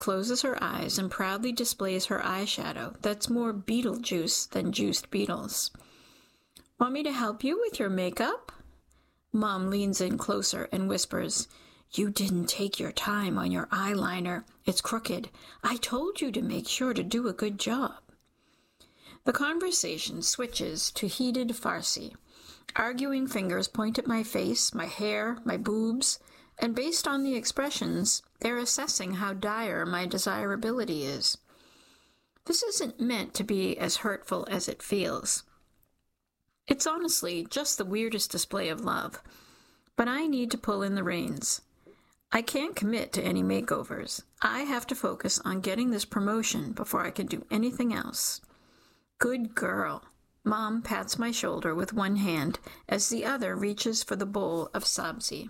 closes her eyes, and proudly displays her eyeshadow that's more Beetlejuice than juiced beetles. Want me to help you with your makeup? Mom leans in closer and whispers, You didn't take your time on your eyeliner. It's crooked. I told you to make sure to do a good job. The conversation switches to heated Farsi. Arguing fingers point at my face, my hair, my boobs, and based on the expressions, they're assessing how dire my desirability is. This isn't meant to be as hurtful as it feels. It's honestly just the weirdest display of love, but I need to pull in the reins. I can't commit to any makeovers. I have to focus on getting this promotion before I can do anything else. Good girl. Mom pats my shoulder with one hand as the other reaches for the bowl of sabzi.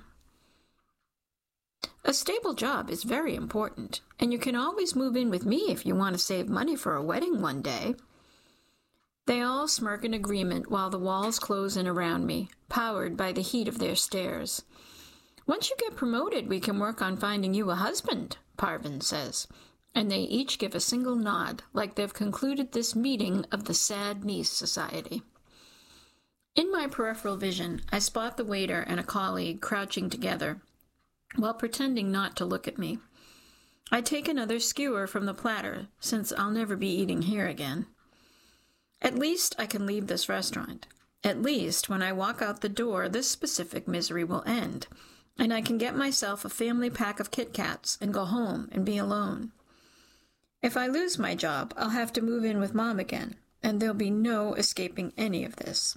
A stable job is very important, and you can always move in with me if you want to save money for a wedding one day. They all smirk in agreement while the walls close in around me, powered by the heat of their stares. Once you get promoted, we can work on finding you a husband, Parvin says, and they each give a single nod, like they've concluded this meeting of the Sad Niece Society. In my peripheral vision, I spot the waiter and a colleague crouching together, while pretending not to look at me. I take another skewer from the platter, since I'll never be eating here again. At least I can leave this restaurant. At least when I walk out the door, this specific misery will end, and I can get myself a family pack of Kit Kats and go home and be alone. If I lose my job, I'll have to move in with Mom again, and there'll be no escaping any of this.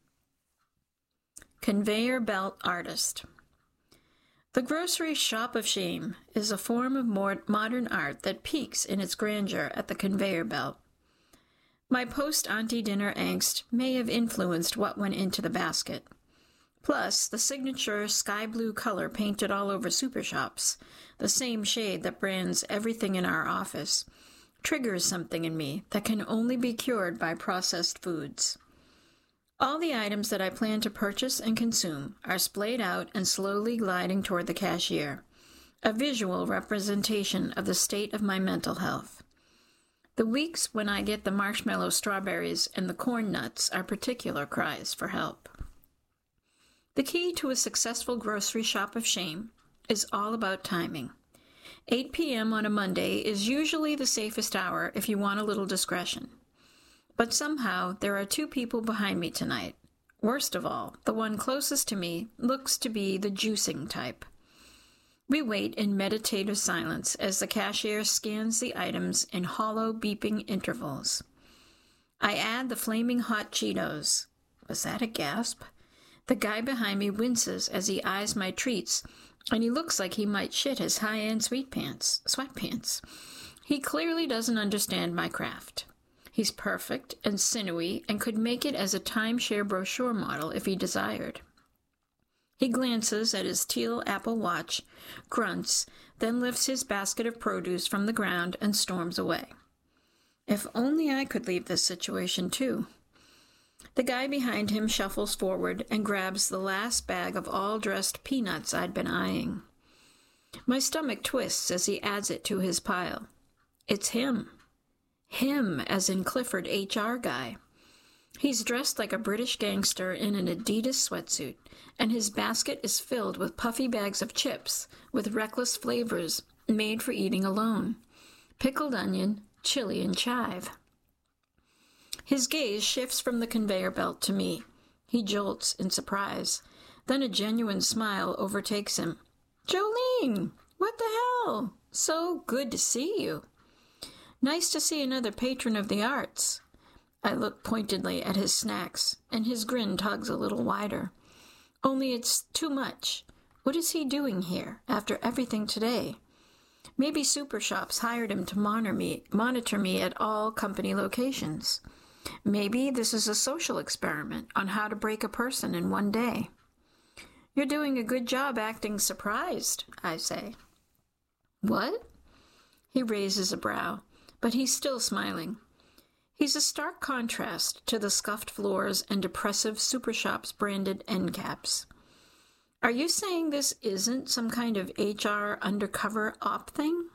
Conveyor belt artist. The grocery shop of shame is a form of modern art that peaks in its grandeur at the conveyor belt. My post-auntie dinner angst may have influenced what went into the basket. Plus, the signature sky blue color painted all over super shops, the same shade that brands everything in our office, triggers something in me that can only be cured by processed foods. All the items that I plan to purchase and consume are splayed out and slowly gliding toward the cashier, a visual representation of the state of my mental health. The weeks when I get the marshmallow strawberries and the corn nuts are particular cries for help. The key to a successful grocery shop of shame is all about timing. 8 p.m. on a Monday is usually the safest hour if you want a little discretion. But somehow there are two people behind me tonight. Worst of all, the one closest to me looks to be the juicing type. We wait in meditative silence as the cashier scans the items in hollow beeping intervals. I add the flaming hot Cheetos. Was that a gasp? The guy behind me winces as he eyes my treats, and he looks like he might shit his high-end sweatpants. He clearly doesn't understand my craft. He's perfect and sinewy and could make it as a timeshare brochure model if he desired. He glances at his teal Apple Watch, grunts, then lifts his basket of produce from the ground and storms away. If only I could leave this situation too. The guy behind him shuffles forward and grabs the last bag of all-dressed peanuts I'd been eyeing. My stomach twists as he adds it to his pile. It's him. Him, as in Clifford HR guy. He's dressed like a British gangster in an Adidas sweatsuit, and his basket is filled with puffy bags of chips with reckless flavors made for eating alone. Pickled onion, chili, and chive. His gaze shifts from the conveyor belt to me. He jolts in surprise. Then a genuine smile overtakes him. Jolene! What the hell? So good to see you. Nice to see another patron of the arts. I look pointedly at his snacks, and his grin tugs a little wider. Only it's too much. What is he doing here, after everything today? Maybe Super Shops hired him to monitor me at all company locations. Maybe this is a social experiment on how to break a person in one day. You're doing a good job acting surprised, I say. What? He raises a brow, but he's still smiling. He's a stark contrast to the scuffed floors and depressive Super Shops branded end caps. Are you saying this isn't some kind of HR undercover op thing?